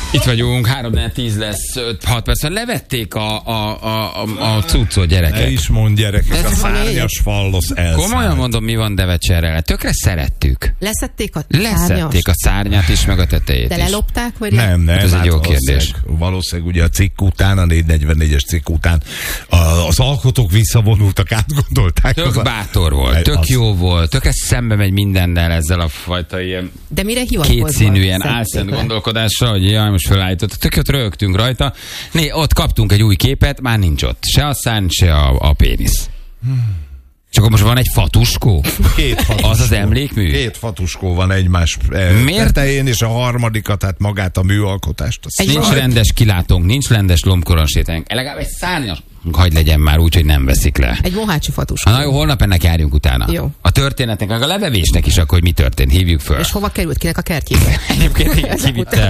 Itt vagyunk, 3-10 lesz, 5-6 perc. Levették a cuccot, gyerekek. Ne is mond, gyerekek, a szárnyas fallosz elszállt. Komolyan mondom, mi van Devecserrel. Tökre szerettük. Leszették a Leszették a szárnyát is, meg a tetejét de is. lelopták, vagy Nem, ez egy jó kérdés. Valószínűleg ugye a cikk után, a 444-es cikk után az alkotók visszavonultak, átgondolták. Tök bátor volt, tök jó volt, tökre szembe megy mindennel ezzel a fajta ilyen de mire hivatkozva? kétszínű, ilyen álszent gondolkodással, hogy jaj, most felállított. Tök jót rögtünk rajta. Ott kaptunk egy új képet, már nincs ott. Se a szárny, se a pénisz. És akkor most van egy fatuskó? Két fatuskó. Az az emlékmű? Két fatuskó van egymás tetején, és a harmadikat, tehát magát a műalkotást. Nincs rendes kilátónk, nincs rendes lombkoronsétánk. Legalább egy szárnyas hagy legyen már úgy, hogy nem veszik le. Egy mohácsi fatuskó. Na jó, holnap ennek járjunk utána. Jó. A történetnek, meg a levevésnek is akkor, hogy mi történt, hívjuk föl. És hova került, kinek a kertjébe? Egyébként igen, kivitte.